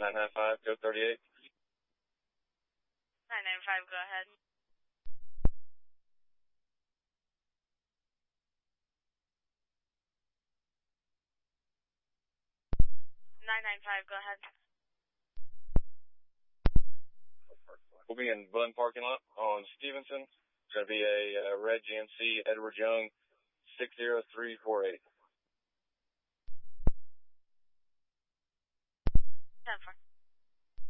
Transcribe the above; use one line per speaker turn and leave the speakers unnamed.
995, code 38.
995, go ahead. Go ahead.
We'll be in Bun parking lot on Stevenson. It's going to be a red GMC Edward Young 60348.
10-4.